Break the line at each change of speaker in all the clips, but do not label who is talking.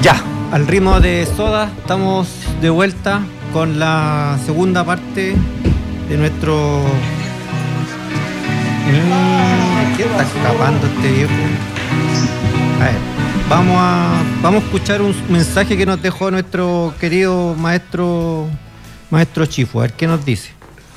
Ya, al ritmo de Soda, estamos de vuelta con la segunda parte de nuestro... ¿Qué está escapando este viejo? A ver, vamos a escuchar un mensaje que nos dejó nuestro querido maestro Chifu. A ver qué nos dice.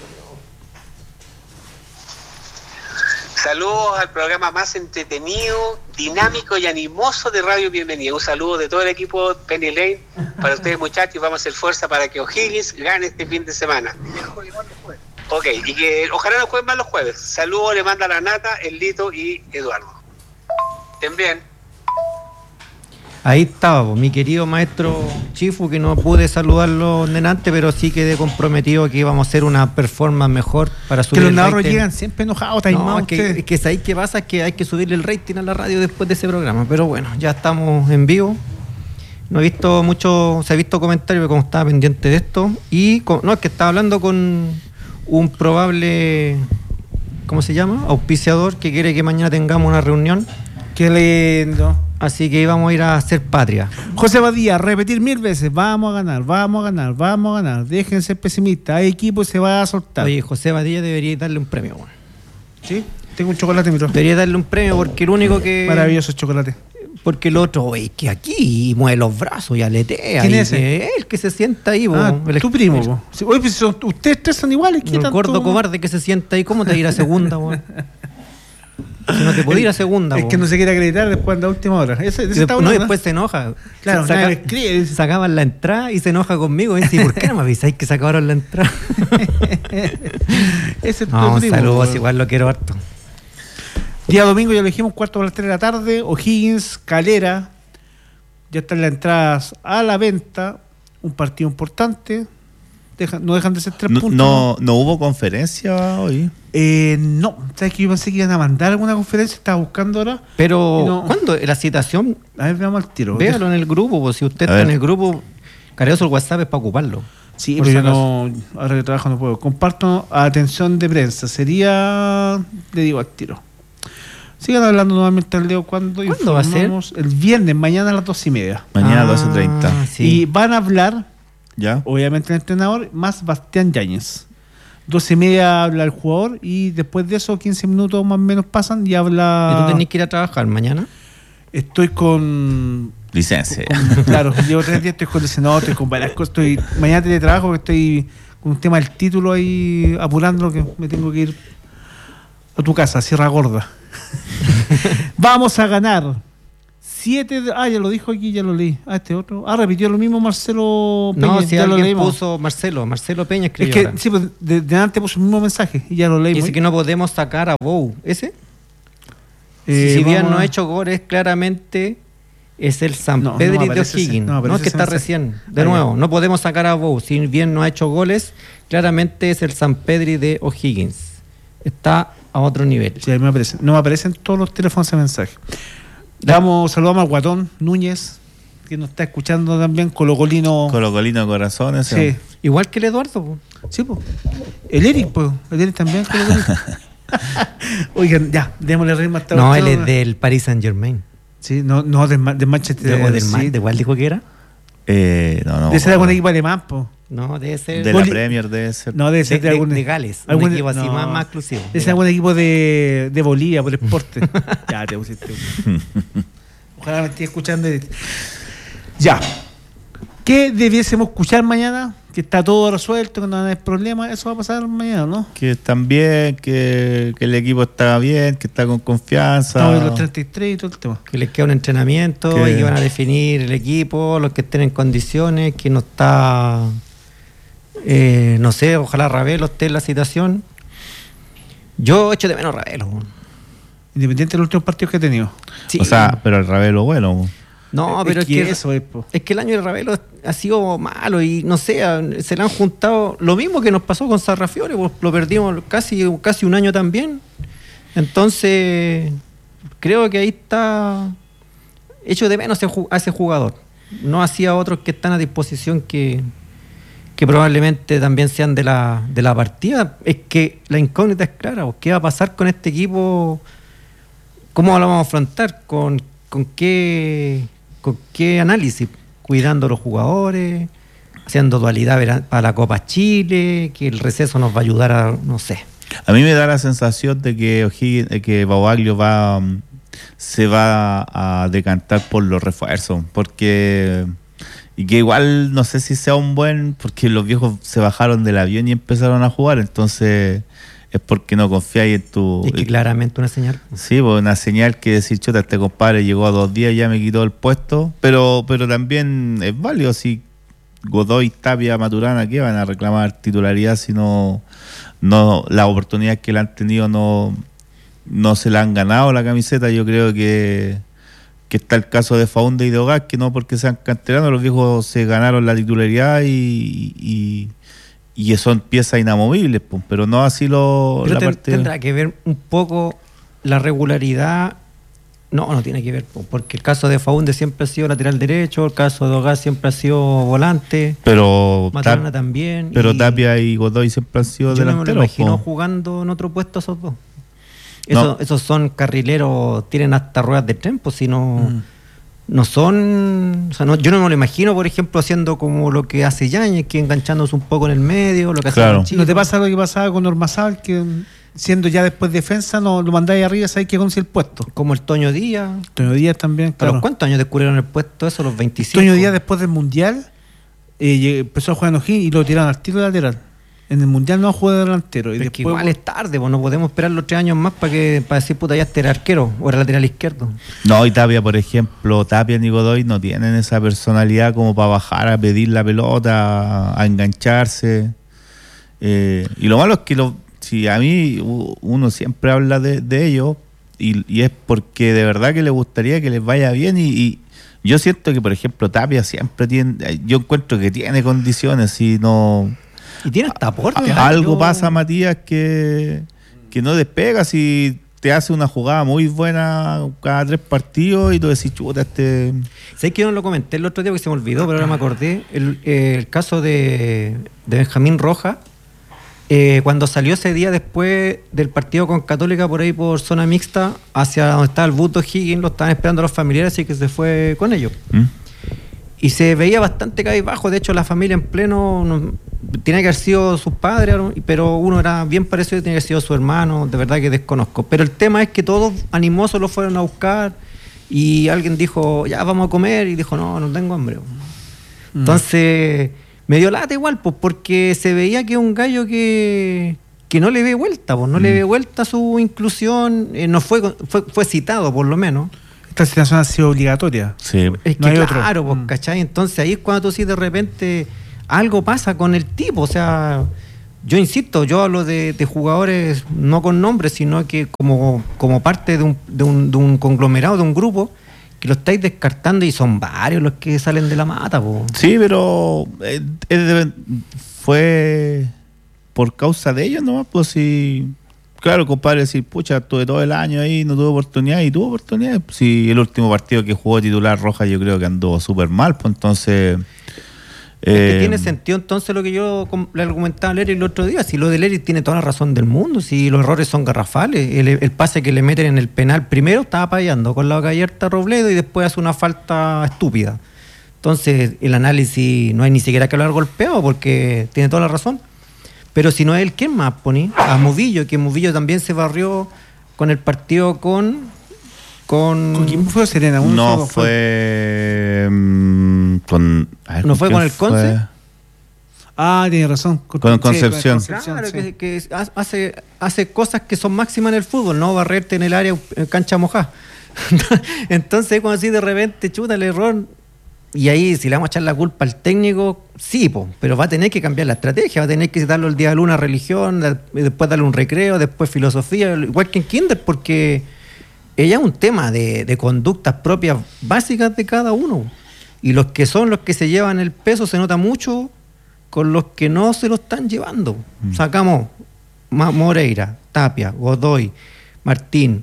Saludos al programa más entretenido, dinámico y animoso de Radio Bienvenida. Un saludo de todo el equipo Penny Lane para ustedes, muchachos. Vamos a hacer fuerza para que O'Higgins gane este fin de semana. Ok, y que ojalá no jueguen más los jueves. Saludos le manda la Nata, el Lito y Eduardo. Estén bien.
Ahí estaba, mi querido maestro Chifu, que no pude saludarlo delante, pero sí quedé comprometido que íbamos a hacer una performance mejor para subir
el rating. Que los
narros
llegan siempre enojados,
no, que ¿sabéis qué pasa? Es que hay que subirle el rating a la radio después de ese programa. Pero bueno, ya estamos en vivo. No he visto mucho, se ha visto comentarios como estaba pendiente de esto. Y no, es que estaba hablando con un probable, ¿cómo se llama? Auspiciador que quiere que mañana tengamos una reunión.
Qué lindo.
Así que íbamos a ir a hacer patria.
José Badía, repetir 1000 veces, vamos a ganar, vamos a ganar, vamos a ganar. Déjense ser pesimistas, hay equipo y se va a soltar.
Oye, José Badía debería darle un premio. Bueno.
¿Sí? Tengo un chocolate, miro.
Debería darle un premio porque el único que...
Maravilloso chocolate.
Porque el otro, oye, que aquí mueve los brazos y aletea.
¿Quién es ese?
El que se sienta ahí,
tu primo, bo. Oye, pues ustedes tres son iguales.
El gordo cobarde que se sienta ahí, ¿cómo te va a ir a segunda, bo? Si no te podía ir a segunda.
Es que no se quiere acreditar después de la última hora.
Después se enoja.
Claro,
sacaban la entrada y se enoja conmigo. Y dice, ¿por qué no me avisáis que sacaron la entrada?
Ese es
no, saludos, igual lo quiero harto.
Día domingo ya elegimos 4:45 de la tarde. O'Higgins, Calera. Ya están las entradas a la venta. Un partido importante. No dejan de ser 3 puntos.
No hubo conferencia hoy.
No, sabes que yo pensé que iban a mandar alguna conferencia, estaba buscando ahora.
Pero, no. ¿Cuándo? La citación.
A ver, veamos al tiro.
Véalo en el grupo, pues, si usted está en el grupo, Careoso, el WhatsApp es para ocuparlo.
Sí, pero yo no, ahora que trabajo no puedo. Comparto atención de prensa. Sería, le digo al tiro. Sigan hablando nuevamente al Leo cuando
va a ser?
El viernes, mañana a las 2:30.
Mañana a 12:30.
Sí. Y van a hablar,
¿ya?
Obviamente el entrenador, más Bastián Yáñez. 12:30 habla el jugador y después de eso 15 minutos más o menos pasan y habla...
¿Y tú tenés que ir a trabajar mañana?
Estoy con...
licencia.
Claro, llevo 3 días, estoy con licencia, no, estoy con varias cosas. Mañana teletrabajo, que estoy con un tema del título ahí apurando, que me tengo que ir a tu casa, Sierra Gorda. Vamos a ganar 7. Ya lo dijo aquí, ya lo leí. Este otro. Repitió lo mismo Marcelo Peña.
No, si ya alguien lo puso Marcelo Peña escribió.
Es que sí, pues de antes puso el mismo mensaje y ya lo leímos.
Dice que no podemos sacar a Bou. ¿Ese? Si bien no ha hecho goles, claramente es el San Pedro de O'Higgins. No, es que está recién. De nuevo, no podemos sacar a Bou. Si bien no ha hecho goles, claramente es el San Pedro de O'Higgins. Está a otro nivel.
Sí, a mí no me aparecen todos los teléfonos de mensaje. Saludamos al Guatón Núñez, que nos está escuchando también, Colocolino
Corazones.
Sí.
Igual que el Eduardo, po.
Sí, pues. El Eric, pues. El Eric también, Colocolino. Oigan, ya, démosle ritmo hasta
no, él es del Paris Saint-Germain.
Sí, no, de Manchester.
¿De cuál dijo que era?
No.
Debe ser algún equipo alemán, pues.
No, debe ser...
De la Premier debe ser.
No, debe ser
de Gales. Un equipo así más exclusivo.
Debe ser algún equipo de Bolivia, por Esporte. Ya, te pusiste. Ojalá me esté escuchando. Ya. ¿Qué debiésemos escuchar mañana? Que está todo resuelto, que no hay problema. Eso va a pasar mañana, ¿no?
Que están bien, que el equipo está bien, que está con confianza.
Estamos en los 33 y todo el tema.
Que les queda un entrenamiento y que van a definir el equipo, los que estén en condiciones, que no está... no sé, ojalá Ravelo esté en la citación. Yo echo de menos Ravelo.
Independiente de los últimos partidos que he tenido.
Sí.
O sea, pero el Ravelo bueno.
No, pero es que
eso es
que el año de Ravelo ha sido malo y no sé, se le han juntado lo mismo que nos pasó con Sarrafiore, pues lo perdimos casi un año también. Entonces, creo que ahí está hecho de menos a ese jugador. No hacía otros que están a disposición que probablemente también sean de la partida. Es que la incógnita es clara, ¿qué va a pasar con este equipo? ¿Cómo lo vamos a afrontar? ¿Con ¿con qué análisis? Cuidando a los jugadores, haciendo dualidad para la Copa Chile, que el receso nos va a ayudar a, no sé.
A mí me da la sensación de que Babaglio se va a decantar por los refuerzos, y que igual no sé si sea un buen, porque los viejos se bajaron del avión y empezaron a jugar, entonces es porque no confiáis en tu...
Es que claramente una señal.
Sí, pues una señal que decir, chuta, este compadre llegó a 2 días, ya me quitó el puesto, pero también es válido si Godoy, Tapia, Maturana, ¿qué van a reclamar titularidad si no las oportunidades que le han tenido no se la han ganado la camiseta? Yo creo que está el caso de Faunde y de Hogar, que no porque sean canteranos, los viejos se ganaron la titularidad y son piezas inamovibles, pues, pero no así la parte...
Tendrá que ver un poco la regularidad. No tiene que ver, porque el caso de Faunde siempre ha sido lateral derecho, el caso de Hogar siempre ha sido volante,
pero
Maturana también.
Pero Tapia y Godoy siempre han sido delanteros.
Yo no me lo imagino jugando en otro puesto esos dos. Esos son carrileros, tienen hasta ruedas de tren, pues si no... No son, o sea, yo no me lo imagino, por ejemplo, haciendo como lo que hace Yáñez, que enganchándose un poco en el medio, lo que
claro.
hace
¿No te pasa lo que pasaba con Ormazábal, que siendo ya después defensa, no lo mandáis arriba, sabéis que consigue el puesto?
como el Toño Díaz?
Toño Díaz también,
¿A
claro.
los cuántos años descubrieron el puesto eso? ¿Los 25?
Toño Díaz después del Mundial empezó a jugar en O'Higgins y lo tiraron al tiro lateral. En el Mundial no jugó de delantero. Y
Pero
después,
que igual es tarde, pues no podemos esperar los 3 años más para decir, puta, ya este era arquero o era lateral izquierdo.
No, y Tapia, por ejemplo, Tapia ni Godoy no tienen esa personalidad como para bajar a pedir la pelota, a engancharse. Y lo malo es que si a mí uno siempre habla de ellos y es porque de verdad que le gustaría que les vaya bien y yo siento que, por ejemplo, Tapia siempre tiene, yo encuentro que tiene condiciones y no...
Y tiene hasta aporte.
Algo pasa, Matías, que no despega. Si te hace una jugada muy buena cada 3 partidos y tú decís, chuta,
¿Sabes que yo no lo comenté el otro día porque se me olvidó, pero ahora me acordé? El caso de Benjamín Rojas, cuando salió ese día después del partido con Católica por ahí por zona mixta, hacia donde estaba el Buto Higgins, lo estaban esperando los familiares, así que se fue con ellos. Y se veía bastante cabizbajo. De hecho, la familia en pleno tenía que haber sido sus padres, pero uno era bien parecido y tenía que haber sido su hermano. De verdad que desconozco. Pero el tema es que todos animosos lo fueron a buscar y alguien dijo, ya vamos a comer, y dijo, no tengo hambre. Entonces me dio lata igual, pues, porque se veía que es un gallo que no le ve vuelta, pues, no le ve vuelta a su inclusión. No fue citado, por lo menos.
Esta situación ha sido obligatoria.
Sí.
Es que
No hay
claro,
otro.
pues, ¿cachai? Entonces ahí es cuando tú sí de repente algo pasa con el tipo. O sea, yo insisto, yo hablo de jugadores no con nombres, sino que como parte de un conglomerado, de un grupo, que lo estáis descartando y son varios los que salen de la mata, pues.
Sí, pero fue por causa de ellos nomás, pues sí. Claro, compadre, decir, pucha, estuve todo el año ahí, no tuve oportunidad, y tuvo oportunidad. Si el último partido que jugó titular Rojas, yo creo que andó súper mal, pues entonces...
Es que tiene sentido entonces lo que yo le argumentaba a Lery el otro día. Si lo de Lery tiene toda la razón del mundo, si los errores son garrafales. El pase que le meten en el penal primero estaba payando con la boca abierta a Robledo y después hace una falta estúpida. Entonces el análisis no hay ni siquiera que lo haber golpeado porque tiene toda la razón. Pero si no es él, ¿quién más pone? A Muvillo, que Muvillo también se barrió con el partido ¿Con
quién fue Serena?
No fue con...
¿No fue con el Conce?
Tiene razón.
Con Concepción.
Claro,
sí.
que hace cosas que son máximas en el fútbol, no barrerte en el área en cancha mojada. Entonces, cuando así de repente chuta el error, y ahí si le vamos a echar la culpa al técnico, sí, pero va a tener que cambiar la estrategia, va a tener que darle el día de luna a religión, después darle un recreo, después filosofía, igual que en Kinder, porque ella es un tema de conductas propias básicas de cada uno. Y los que se llevan el peso se nota mucho con los que no se lo están llevando. Sacamos Moreira, Tapia, Godoy, Martín,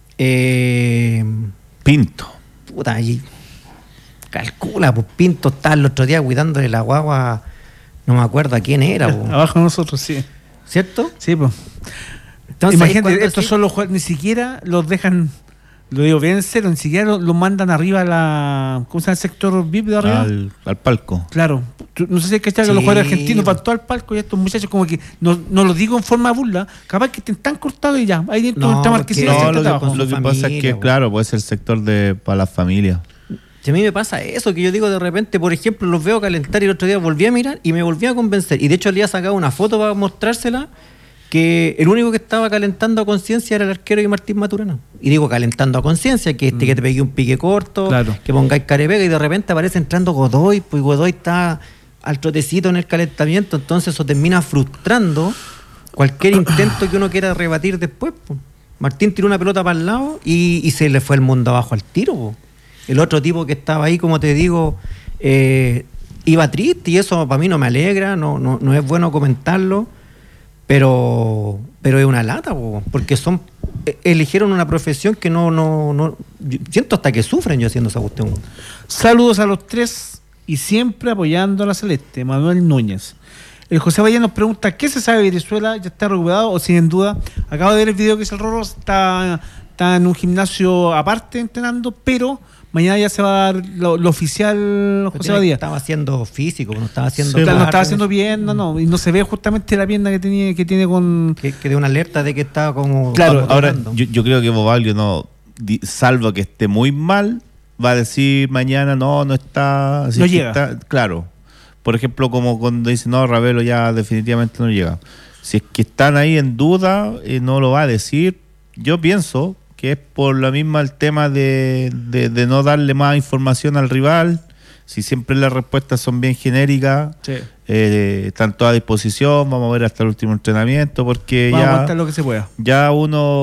Pinto.
Puta, y calcula, pues Pinto está el otro día cuidándole la guagua, no me acuerdo a quién era. Pues.
Abajo de nosotros, sí.
¿Cierto?
Sí, pues.
Entonces,
Imagínate, estos son los jugadores, ni siquiera los dejan Lo digo bien en serio, ni siquiera lo mandan arriba a la... ¿Cómo se llama el sector VIP de arriba?
Al palco.
Claro. No sé si es que los jugadores argentinos van todo al palco y estos muchachos como que no lo digo en forma de burla, capaz que estén tan cortados y ya, ahí dentro está Marquesina.
No, lo que pasa es que, claro, puede ser el sector para la familia.
Si a mí me pasa eso, que yo digo de repente, por ejemplo, los veo calentar y el otro día volví a mirar y me volví a convencer. Y de hecho le había sacado una foto para mostrársela, que el único que estaba calentando a conciencia era el arquero y Martín Maturana. Y digo calentando a conciencia, que que te pegue un pique corto, claro, que pongáis carepega y de repente aparece entrando Godoy, pues Godoy está al trotecito en el calentamiento, entonces eso termina frustrando cualquier intento que uno quiera rebatir después, pues. Martín tiró una pelota para el lado y se le fue el mundo abajo al tiro, pues. El otro tipo que estaba ahí, como te digo, iba triste y eso para mí no me alegra, no es bueno comentarlo. Pero es una lata, porque eligieron una profesión que no siento hasta que sufren yo haciendo esa cuestión.
Saludos a los tres y siempre apoyando a la Celeste. Manuel Núñez. El José Valle nos pregunta: ¿qué se sabe de Venezuela? ¿Ya está recuperado o sin duda? Acabo de ver el video que hizo el Rorro, está en un gimnasio aparte entrenando, pero mañana ya se va a dar lo oficial. José Badía
estaba haciendo físico, no estaba haciendo
no estaba haciendo pierna, y no se ve justamente la pierna que tiene con
que de una alerta de que estaba como
claro. Ahora yo creo que Bobaglio salvo que esté muy mal, va a decir mañana no está,
no llega.
Está, claro. Por ejemplo, como cuando dice no, Ravelo ya definitivamente no llega. Si es que están ahí en duda, no lo va a decir. Yo pienso que es por la misma el tema de no darle más información al rival. Si siempre las respuestas son bien genéricas, sí, están todas a disposición, vamos a ver hasta el último entrenamiento, porque
vamos a aguantar lo que se pueda.
Ya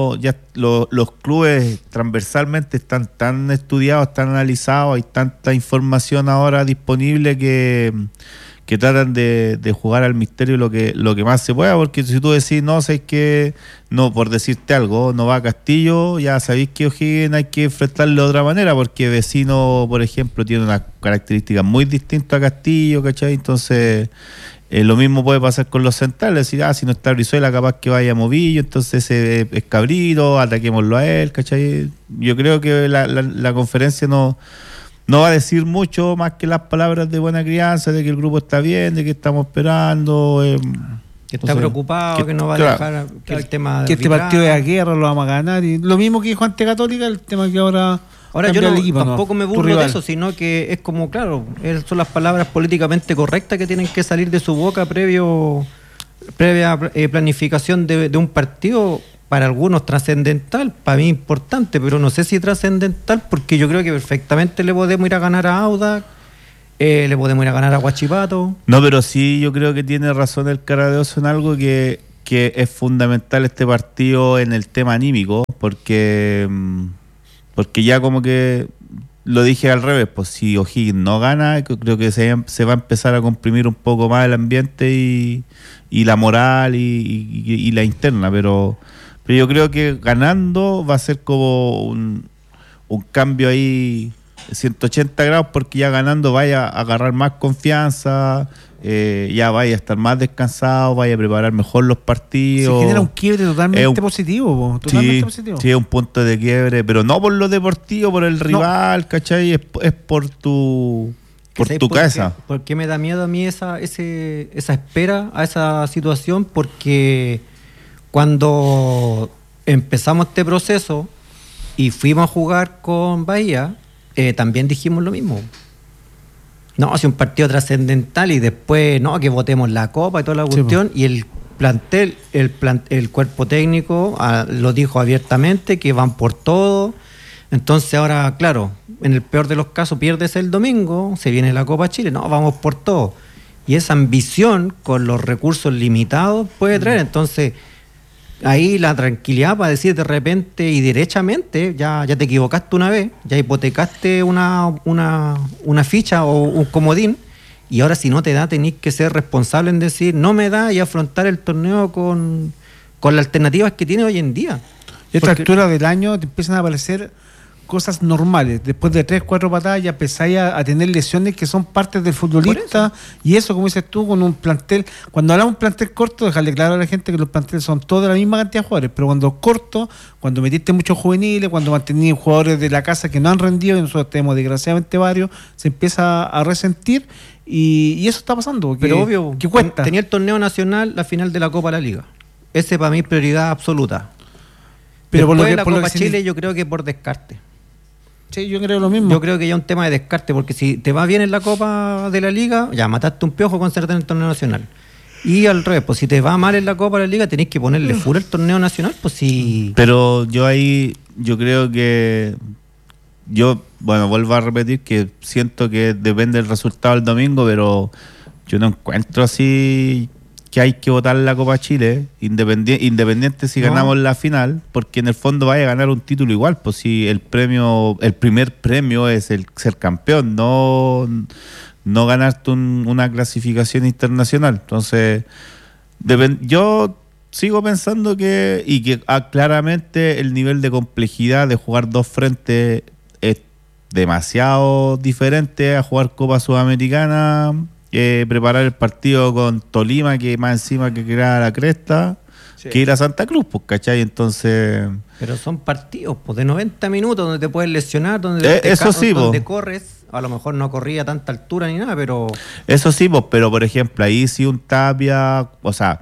los clubes transversalmente están tan estudiados, tan analizados, hay tanta información ahora disponible que tratan de jugar al misterio lo que más se pueda, porque si tú decís, no, sabes que no, por decirte algo, no va a Castillo, ya sabéis que O'Higgins hay que enfrentarlo de otra manera, porque Vecino, por ejemplo, tiene unas características muy distintas a Castillo, ¿cachai? Entonces, lo mismo puede pasar con los centrales, decir, si no está Brizuela, capaz que vaya Movillo, entonces es Cabrito, ataquémoslo a él, ¿cachai? Yo creo que la conferencia no va a decir mucho más que las palabras de buena crianza, de que el grupo está bien, de que estamos esperando.
Que está preocupado, que no va a dejar que el tema...
Que este partido de la guerra lo vamos a ganar. Y lo mismo que dijo ante Católica, el tema que ahora
yo tampoco me burlo de eso, sino que es como, claro, son las palabras políticamente correctas que tienen que salir de su boca previa planificación de un partido. Para algunos trascendental, para mí importante, pero no sé si trascendental, porque yo creo que perfectamente le podemos ir a ganar a Audax, le podemos ir a ganar a Huachipato. No,
pero sí, yo creo que tiene razón el cara de oso en algo que es fundamental este partido en el tema anímico, porque ya como que lo dije al revés, pues si O'Higgins no gana, creo que se va a empezar a comprimir un poco más el ambiente y la moral y la interna, pero yo creo que ganando va a ser como un cambio ahí 180 grados, porque ya ganando vaya a agarrar más confianza, ya vaya a estar más descansado, vaya a preparar mejor los partidos.
Se genera un quiebre totalmente positivo.
Sí, es un punto de quiebre, pero no por lo deportivo, por el rival, ¿cachai? Es por tu cabeza.
¿Por qué me da miedo a mí esa espera a esa situación? Porque cuando empezamos este proceso y fuimos a jugar con Bahía, también dijimos lo mismo. No, hace un partido trascendental y después, no, que votemos la copa y toda la cuestión. Sí, y el plantel, el cuerpo técnico lo dijo abiertamente, que van por todo. Entonces ahora, claro, en el peor de los casos pierdes el domingo, se viene la Copa Chile, no, vamos por todo. Y esa ambición con los recursos limitados puede traer, entonces... Ahí la tranquilidad para decir de repente y derechamente, ya te equivocaste una vez, ya hipotecaste una ficha o un comodín, y ahora si no te da tenés que ser responsable en decir no me da y afrontar el torneo con las alternativas que tiene hoy en día.
Y a esta altura del año te empiezan a aparecer cosas normales. Después de 3-4 patadas ya empezáis a tener lesiones que son partes del futbolista, y eso, como dices tú, con un plantel, cuando hablamos de un plantel corto, dejarle claro a la gente que los planteles son todos de la misma cantidad de jugadores, pero cuando corto, cuando metiste muchos juveniles, cuando mantenías jugadores de la casa que no han rendido, y nosotros tenemos desgraciadamente varios, se empieza a resentir, y eso está pasando.
Pero obvio,
que cuesta.
Tenía el torneo nacional, la final de la Copa de la Liga. Ese para mí es prioridad absoluta.
Pero
después
por lo que,
la
por lo
Copa
que
Chile yo creo que por descarte.
Sí, yo creo lo mismo.
Yo creo que ya es un tema de descarte, porque si te va bien en la Copa de la Liga, ya mataste un piojo con ser en el torneo nacional. Y al revés, pues si te va mal en la Copa de la Liga, tenés que ponerle full el torneo nacional, pues si...
Pero yo creo que vuelvo a repetir que siento que depende del resultado del domingo, pero yo no encuentro así que hay que votar la Copa Chile, independiente si ganamos la final, porque en el fondo vaya a ganar un título igual, pues si el primer premio es el ser campeón, no ganarte una clasificación internacional. Entonces, yo sigo pensando que claramente el nivel de complejidad de jugar dos frentes es demasiado diferente a jugar Copa Sudamericana, preparar el partido con Tolima, que más encima que crear la cresta, sí, que ir a Santa Cruz, pues, ¿cachai? Entonces...
Pero son partidos pues, de 90 minutos donde te puedes lesionar, donde donde corres. A lo mejor no corría a tanta altura ni nada, pero...
Eso sí, pues, pero por ejemplo, ahí sí un Tapia, o sea,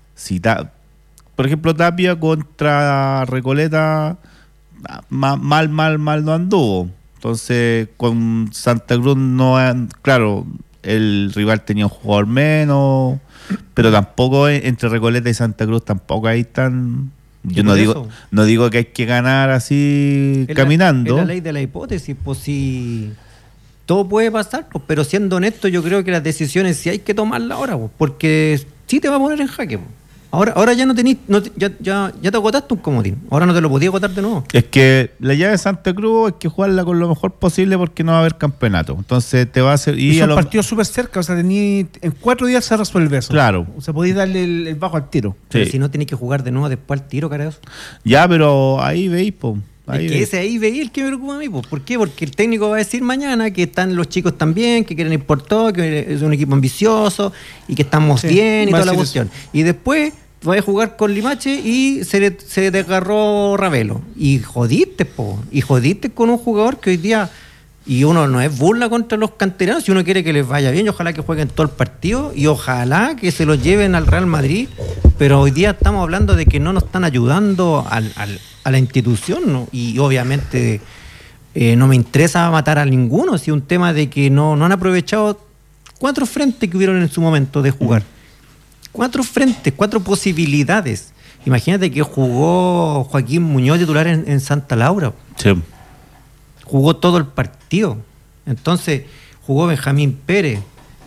por ejemplo, Tapia contra Recoleta, mal no anduvo. Entonces, con Santa Cruz claro, el rival tenía un jugador menos, pero tampoco entre Recoleta y Santa Cruz tampoco hay tan... Yo no digo que hay que ganar así caminando.
Es la ley de la hipótesis, pues si todo puede pasar, pues, pero siendo honesto, yo creo que las decisiones sí hay que tomarlas ahora, pues, porque sí te va a poner en jaque, pues. Ahora ya ya te agotaste un comodín. Ahora no te lo podías agotar de nuevo.
Es que la llave de Santa Cruz hay que jugarla con lo mejor posible porque no va a haber campeonato. Entonces te va a hacer...
Y son partidos súper cerca, o sea, en 4 días se resuelve eso.
Claro.
O sea, podéis darle el bajo al tiro.
Pero
sí,
si no tenéis que jugar de nuevo después al tiro, carajo.
Ya, pero ahí veis, po.
Ese veis el que me preocupa a mí, po. ¿Por qué? Porque el técnico va a decir mañana que están los chicos también, que quieren ir por todo, que es un equipo ambicioso y que estamos bien y toda la cuestión. Y después... vas a jugar con Limache y se desgarró Ravelo. Y jodiste, po. Y jodiste con un jugador que hoy día... Y uno no es burla contra los canteranos, si uno quiere que les vaya bien, y ojalá que jueguen todo el partido, y ojalá que se los lleven al Real Madrid, pero hoy día estamos hablando de que no nos están ayudando a la institución, ¿no? Y obviamente no me interesa matar a ninguno, si es un tema de que no han aprovechado 4 frentes que hubieron en su momento de jugar. 4 frentes, 4 posibilidades. Imagínate que jugó Joaquín Muñoz titular en Santa Laura.
Sí.
Jugó todo el partido. Entonces, jugó Benjamín Pérez.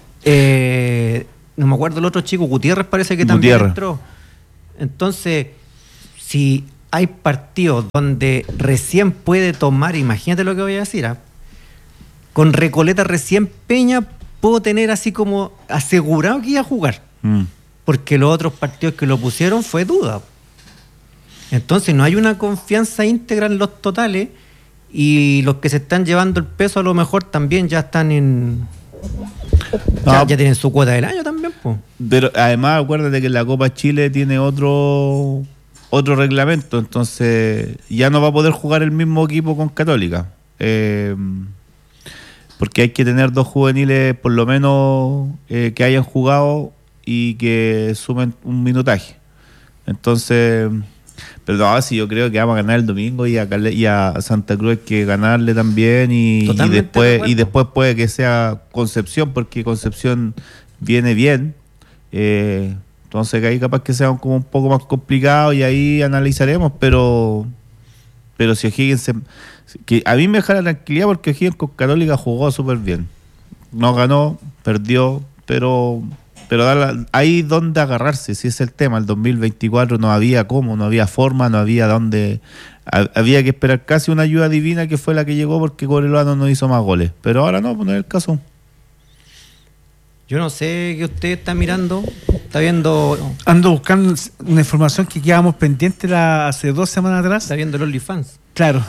No me acuerdo el otro chico, Gutiérrez parece que también entró. Entonces, si hay partidos donde recién puede tomar, imagínate lo que voy a decir, con Recoleta recién Peña, puedo tener así como asegurado que iba a jugar. Porque los otros partidos que lo pusieron fue duda. Entonces no hay una confianza íntegra en los totales, y los que se están llevando el peso a lo mejor también ya están ya tienen su cuota del año también, po.
Pero además acuérdate que la Copa Chile tiene otro reglamento, entonces ya no va a poder jugar el mismo equipo con Católica, porque hay que tener 2 juveniles por lo menos que hayan jugado y que sumen un minutaje. Entonces, pero no, sí, yo creo que vamos a ganar el domingo, y a Santa Cruz hay que ganarle también, y después puede que sea Concepción, porque Concepción viene bien, entonces que ahí capaz que sea como un poco más complicado, y ahí analizaremos, pero si O'Higgins que a mí me deja la tranquilidad, porque O'Higgins con Católica jugó súper bien, no ganó, perdió, pero hay donde agarrarse, si es el tema. El 2024 no había cómo, no había forma, no había dónde. Había que esperar casi una ayuda divina, que fue la que llegó porque Cobreloa no hizo más goles. Pero ahora no es el caso.
Yo no sé qué usted está mirando, está viendo...
Ando buscando una información que quedábamos pendientes hace 2 semanas atrás.
Está viendo el OnlyFans.
Claro,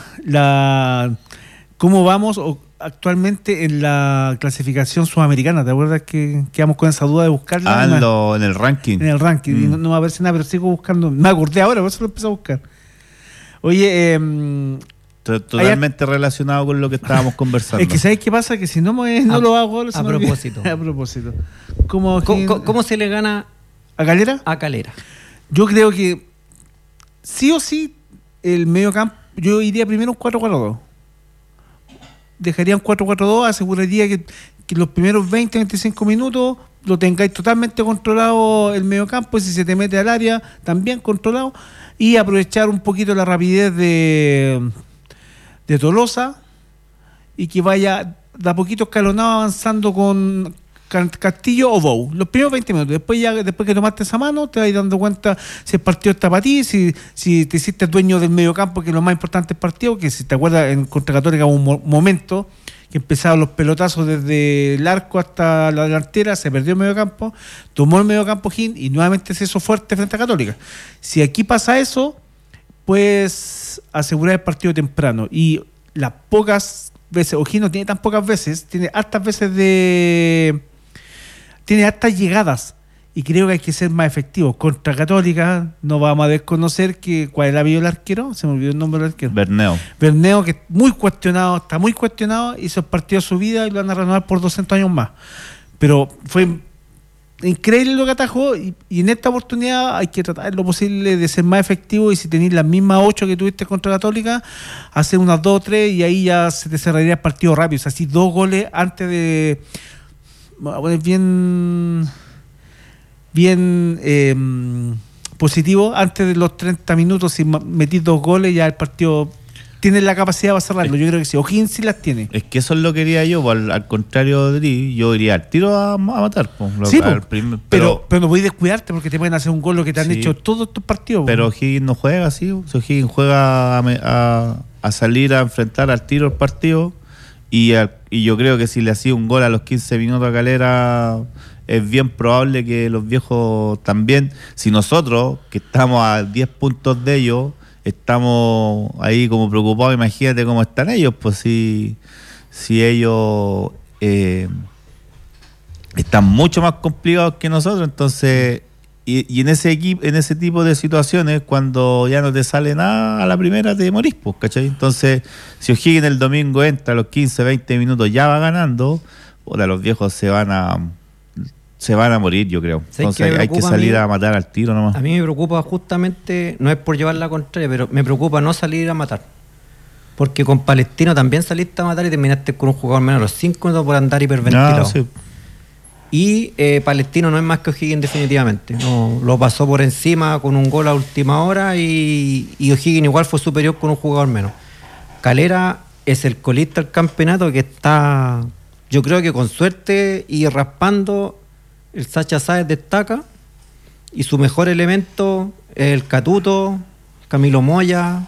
¿cómo vamos actualmente en la clasificación sudamericana? ¿Te acuerdas que quedamos con esa duda de buscarla?
En el ranking.
En el ranking, y no me aparece nada, pero sigo buscando. Me acordé ahora, por eso lo empecé a buscar. Oye,
totalmente relacionado con lo que estábamos conversando.
es que ¿sabes qué pasa? Que si no lo hago...
A propósito.
A propósito. ¿Cómo
se le gana
a Calera?
A Calera.
Yo creo que sí o sí el medio campo, yo iría primero un 4-4-2. Dejaría un 4-4-2, aseguraría que los primeros 20-25 minutos lo tengáis totalmente controlado el medio campo, y si se te mete al área, también controlado, y aprovechar un poquito la rapidez de Tolosa, y que vaya de a poquito escalonado avanzando con Castillo o Bou, los primeros 20 minutos. Después que tomaste esa mano, te vas dando cuenta si el partido está para ti, si te hiciste dueño del medio campo, que es lo más importante del partido, que si te acuerdas, en contra Católica hubo un momento que empezaban los pelotazos desde el arco hasta la delantera, se perdió el medio campo, tomó el medio campo Gin y nuevamente se hizo fuerte frente a Católica. Si aquí pasa eso, pues asegurar el partido temprano. Y las pocas veces, O'Higgins no tiene tan pocas veces, tiene hartas veces tiene hartas llegadas, y creo que hay que ser más efectivos. Contra Católica no vamos a desconocer ¿cuál es el apellido del arquero? Se me olvidó el nombre del arquero. Berneo, que está muy cuestionado, hizo el partido de su vida y lo van a renovar por 200 años más. Pero fue increíble lo que atajó, y en esta oportunidad hay que tratar lo posible de ser más efectivo, y si tenéis las mismas 8 que tuviste contra Católica, hacer unas 2 o 3 y ahí ya se te cerraría el partido rápido. O sea, así 2 goles antes de... Bueno, bien positivo, antes de los 30 minutos, si metís 2 goles, ya el partido tiene la capacidad para cerrarlo. Yo creo que sí, O'Higgins sí las tiene.
Es que eso es lo que quería yo, al contrario de ti, yo iría al tiro a matar.
Sí, pero no podéis descuidarte, porque te pueden hacer un gol lo que te han hecho todos estos partidos.
Pero O'Higgins no juega así, O'Higgins juega a salir a enfrentar al tiro el partido, y yo creo que si le hacía un gol a los 15 minutos a Calera, es bien probable que los viejos también, si nosotros, que estamos a 10 puntos de ellos, estamos ahí como preocupados, imagínate cómo están ellos, pues si ellos están mucho más complicados que nosotros. Entonces, y en ese tipo de situaciones, cuando ya no te sale nada a la primera, te morís, pues, ¿cachai? Entonces, si O'Higgins el domingo entra a los 15, 20 minutos, ya va ganando, los viejos se van a morir, yo creo. Entonces hay que salir a matar al tiro nomás.
A mí me preocupa justamente, no es por llevar la contraria, pero me preocupa no salir a matar. Porque con Palestino también saliste a matar y terminaste con un jugador menos a los 5 minutos por andar hiperventilado. Sí. Y Palestino no es más que O'Higgins definitivamente. No, lo pasó por encima con un gol a última hora, y O'Higgins igual fue superior con un jugador menos. Calera es el colista del campeonato, que está, yo creo que con suerte y raspando, el Sacha Sáez destaca, y su mejor elemento es el Catuto, Camilo Moya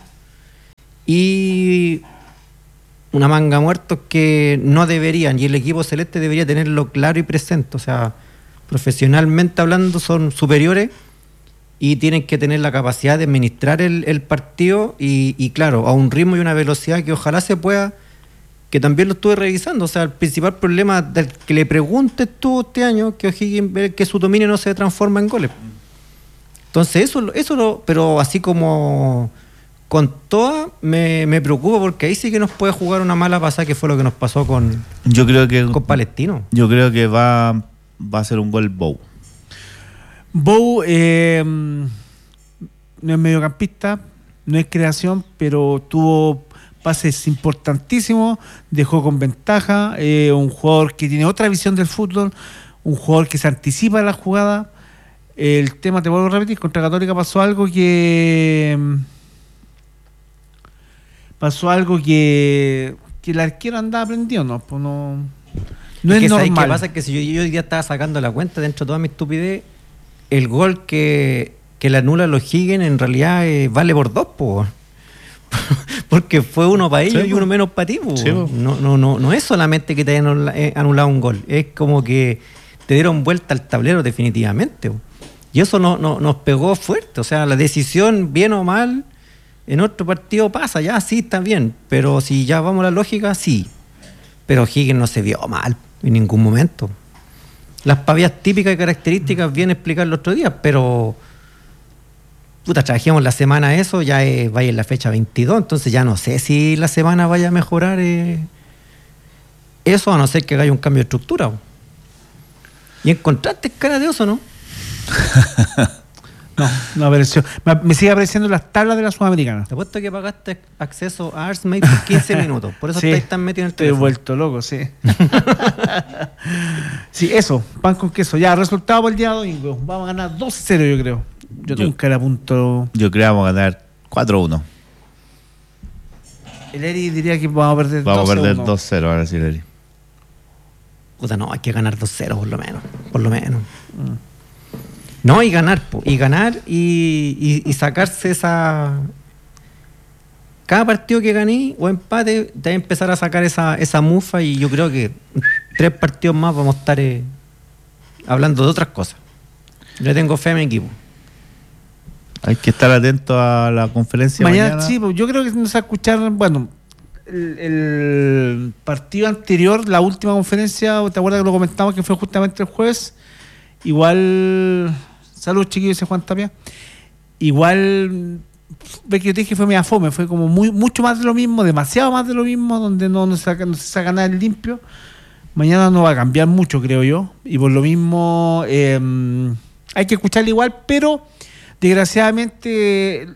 y una manga muertos que no deberían, y el equipo celeste debería tenerlo claro y presente. O sea, profesionalmente hablando son superiores y tienen que tener la capacidad de administrar el partido, y claro, a un ritmo y una velocidad que ojalá se pueda, que también lo estuve revisando. O sea, el principal problema del que le preguntes tú este año, que O'Higgins ve que su dominio no se transforma en goles. Entonces pero así como con toda me preocupa, porque ahí sí que nos puede jugar una mala pasada, que fue lo que nos pasó con Palestino.
Yo creo que va a ser un gol Bou.
Bou no es mediocampista, no es creación, pero tuvo pases importantísimos, dejó con ventaja, un jugador que tiene otra visión del fútbol, un jugador que se anticipa a la jugada. El tema, te vuelvo a repetir, contra Católica pasó algo que el arquero andaba aprendido, ¿no? Pues no es normal.
¿Qué pasa? Que si yo hoy día estaba sacando la cuenta, dentro de toda mi estupidez, el gol que le anula a los O'Higgins en realidad vale por 2, po. Porque fue uno para ellos, sí, y uno menos para ti, po. Sí, no es solamente que te hayan anulado un gol, es como que te dieron vuelta al tablero definitivamente, po. Y eso nos pegó fuerte. O sea, la decisión, bien o mal, En otro partido pasa, ya sí, está bien. Pero si ya vamos a la lógica, sí. Pero Higgins no se vio mal en ningún momento. Las pavias típicas y características viene a explicar el otro día, pero puta, trabajemos la semana eso, ya vaya en la fecha 22, entonces ya no sé si la semana vaya a mejorar eso, a no ser que haya un cambio de estructura. Y encontraste cara de oso, ¿no?
No apareció. Me sigue apareciendo las tablas de la Sudamericana.
Te apuesto que pagaste acceso a ArtsMate por 15 minutos. Por eso
Sí,
estáis tan metido en el
estoy
teléfono.
vuelto loco, sí. Sí, eso, pan con queso. Ya, resultado por el día domingo. Vamos a ganar 2-0, yo creo. Yo nunca era punto.
Yo creo que vamos a ganar 4-1.
El Eri diría que vamos a perder 2-1.
Vamos a perder 2-0, ahora sí, Eri.
Puta, no, hay que ganar 2-0 por lo menos. Por lo menos. No, y ganar, y sacarse esa. Cada partido que gané o empate, te va a empezar a sacar esa mufa, y yo creo que 3 partidos más vamos a estar hablando de otras cosas. Yo tengo fe a mi equipo.
Hay que estar atento a la conferencia mañana.
Sí, pues, yo creo que nos va a escuchar, bueno, el partido anterior, la última conferencia, ¿te acuerdas que lo comentamos que fue justamente el jueves? Igual, saludos chiquillos, dice Juan Tapia. Igual, ve que yo te dije, fue media fome, fue como mucho más de lo mismo, demasiado más de lo mismo, donde no se saca nada en limpio. Mañana no va a cambiar mucho, creo yo, y por lo mismo hay que escucharle igual, pero desgraciadamente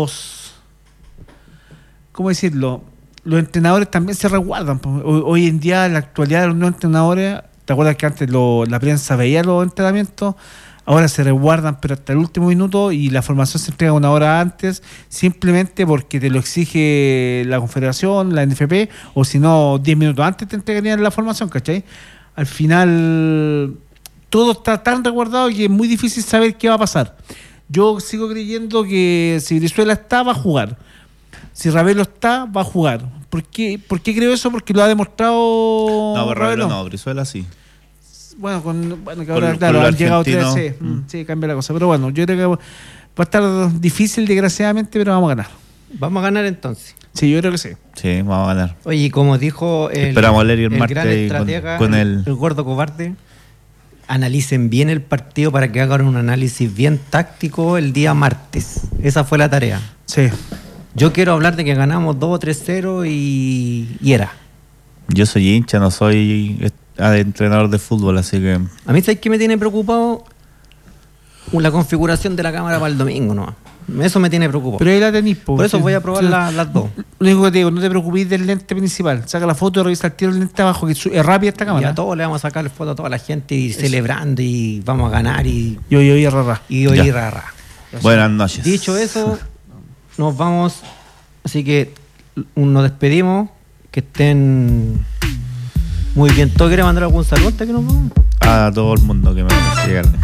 ¿cómo decirlo? Los entrenadores también se resguardan. Hoy en día, en la actualidad de los nuevos entrenadores, ¿te acuerdas que antes la prensa veía los entrenamientos? Ahora se resguardan, pero hasta el último minuto, y la formación se entrega 1 hora antes, simplemente porque te lo exige la Confederación, la NFP, o si no, 10 minutos antes te entregarían la formación, ¿cachai? Al final, todo está tan resguardado que es muy difícil saber qué va a pasar. Yo sigo creyendo que si Brizuela está, va a jugar. Si Ravelo está, va a jugar. ¿Por qué creo eso? Porque lo ha demostrado.
No, Ravelo no, Brizuela sí.
Bueno, que ahora, claro, han llegado 3. Sí, cambia la cosa. Pero bueno, yo creo que va a estar difícil, desgraciadamente, pero vamos a ganar.
Vamos a ganar entonces.
Sí, yo creo que sí.
Sí, vamos a ganar.
Oye, y como dijo
esperamos leer el martes
gran estratega,
con
el gordo cobarde, analicen bien el partido para que hagan un análisis bien táctico el día martes. Esa fue la tarea.
Sí.
Yo quiero hablar de que ganamos 2-3-0 y era.
Yo soy hincha, no soy entrenador de fútbol, así que...
A mí, ¿sabes qué me tiene preocupado? La configuración de la cámara para el domingo, ¿no? Eso me tiene preocupado.
Pero ahí la tenís,
por eso voy a probar las dos.
Lo único que te digo, no te preocupes del lente principal. Saca la foto y revisa el tiro del lente abajo, que es rápida esta cámara.
Y a todos le vamos a sacar foto a toda la gente y eso, celebrando, y vamos a ganar y
rara.
Y hoy rara.
Buenas noches.
Dicho eso, nos vamos. Así que nos despedimos. Que estén muy bien. ¿Todo quiere mandar algún saludo antes que nos vamos?
A todo el mundo que me llegue.